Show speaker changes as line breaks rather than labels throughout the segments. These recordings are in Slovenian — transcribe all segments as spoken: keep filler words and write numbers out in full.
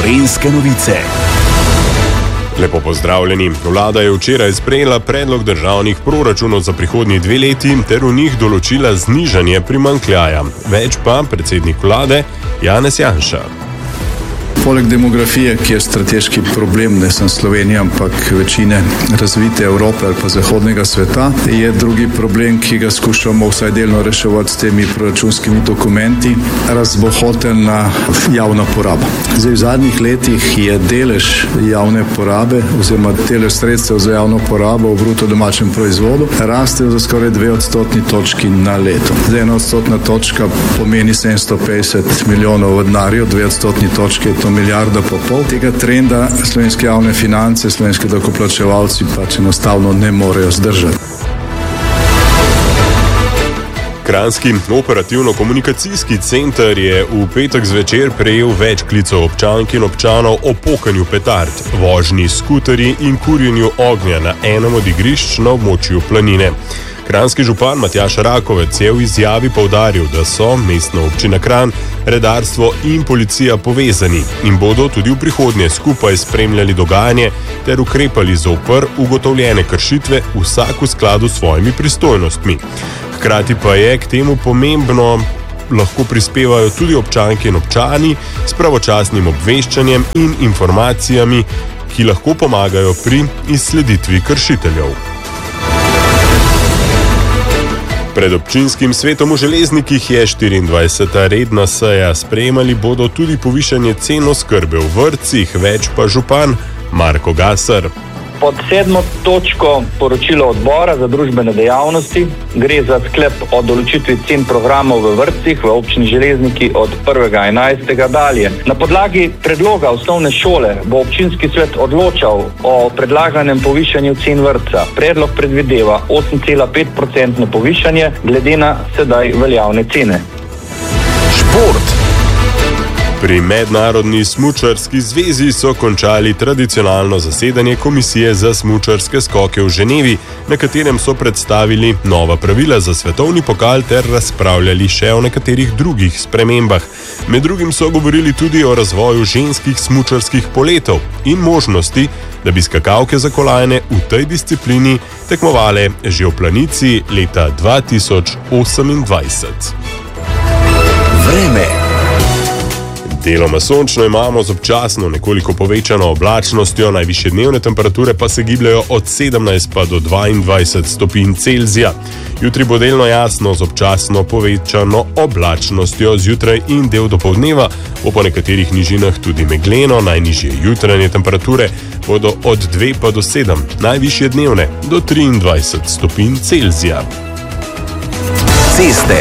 Gorenjske novice.
Lepo pozdravljeni. Vlada je včeraj sprejela predlog državnih proračunov za prihodnji dve leti ter v njih določila znižanje primanjkljaja. Več pa predsednik vlade Janez Janša.
Poleg demografije, ki je strateški problem ne samo Slovenije, ampak večine razvite Evrope ali pa zahodnega sveta, je drugi problem, ki ga skušamo vsaj delno reševati s temi proračunskimi dokumenti, razbohotelna javna poraba. Zdaj, v zadnjih letih je delež javne porabe oziroma delež sredstev za javno porabo v bruto domačem proizvodu rastel za skoraj dve odstotni točki na leto. Zdaj, ena odstotna točka pomeni sedemsto petdeset milijonov v denarju, dve odstotni točki je to milijarda pa pol. Tega trenda slovenske javne finance, slovenski davkoplačevalci pač enostavno ne morejo zdržati.
Kranjski operativno-komunikacijski center je v petek zvečer prejel več klicev občank in občanov o pokanju petard, vožnji skuterji in kurjenju ognja na enem od igrišč na območju Planine. Kranjski župan Matjaž Rakovec je v izjavi poudaril, da so mestna občina Kranj, redarstvo in policija povezani in bodo tudi v prihodnje skupaj spremljali dogajanje ter ukrepali zoper ugotovljene kršitve, vsak v skladu s svojimi pristojnostmi. Hkrati pa je k temu pomembno lahko prispevajo tudi občanke in občani s pravočasnim obveščanjem in informacijami, ki lahko pomagajo pri izsleditvi kršiteljev. Pred občinskim svetom v Železnikih je štiriindvajseta redna seja. Sprejemali bodo tudi povišanje cen oskrbe v vrtcih, več pa župan Marko Gasar.
Pod sedmo točko poročilo odbora za družbene dejavnosti gre za sklep o določitvi cen programov v vrtcih v občini Železniki od prvega enajstega dalje. Na podlagi predloga osnovne šole bo občinski svet odločal o predlaganem povišanju cen vrtca. Predlog predvideva osem cela pet procentno povišanje glede na sedaj veljavne cene.
Šport.
Pri Mednarodni smučarski zvezi so končali tradicionalno zasedanje Komisije za smučarske skoke v Ženevi, na katerem so predstavili nova pravila za svetovni pokal ter razpravljali še o nekaterih drugih spremembah. Med drugim so govorili tudi o razvoju ženskih smučarskih poletov in možnosti, da bi skakalke za kolajne v tej disciplini tekmovale že v Planici leta dva tisoč osemindvajset.
Vreme.
Deloma sončno imamo z občasno nekoliko povečano oblačnostjo, najvišje dnevne temperature pa se gibljajo od sedemnajst pa do dvaindvajset stopinj Celzija. Jutri bo delno jasno z občasno povečano oblačnostjo, zjutraj in del dopoldneva bo po nekaterih nižinah tudi megleno, najnižje jutranje temperature bodo od dve pa do sedem, najvišje dnevne do triindvajset stopinj Celzija.
Ceste.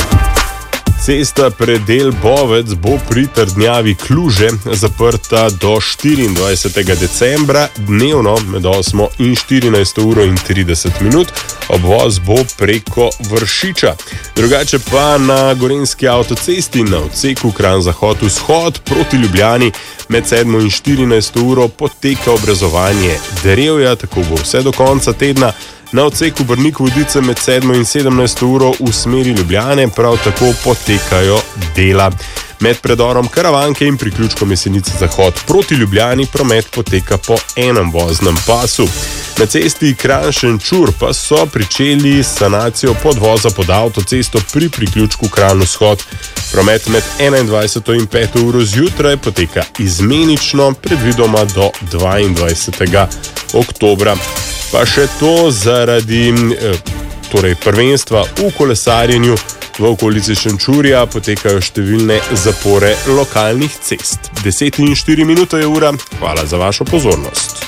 Cesta predel Bovec bo pri trdnjavi Kluže zaprta do štiriindvajsetega decembra, dnevno med osmo in štirinajsto uro in trideset minut, obvoz bo preko Vršiča. Drugače pa na Gorenjski avtocesti na odseku Kranj-Zahod-Vzhod proti Ljubljani med sedmo in štirinajsto uro poteka obrezovanje drevja, tako bo vse do konca tedna. Na odseku Brnik-Vodice med sedmo in sedemnajsto uro v smeri Ljubljane prav tako potekajo dela. Med predorom Karavanke in priključkom Jesenice Zahod proti Ljubljani promet poteka po enem voznem pasu. Na cesti Kranj-Šenčur pa so pričeli sanacijo podvoza pod avtocesto pri priključku Kranj-Vzhod. Promet med enaindvajseto in peto uro zjutraj poteka izmenično, predvidoma do dvaindvajsetega oktobra. Pa še to zaradi eh, torej prvenstva v kolesarjenju v okolici Šenčurja potekajo številne zapore lokalnih cest. deset in štiri minute je ura. Hvala za vašo pozornost.